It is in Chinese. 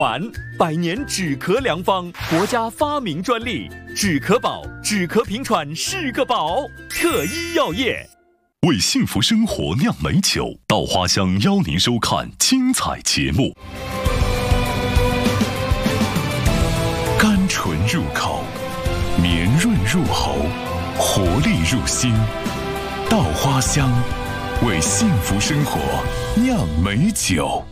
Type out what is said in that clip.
丸，100年止咳良方，国家发明专利，止咳宝，止咳平喘是个宝。特医药业为幸福生活酿美酒，稻花香邀您收看精彩节目。甘醇入口，绵润入喉，活力入心。稻花香，为幸福生活酿美酒。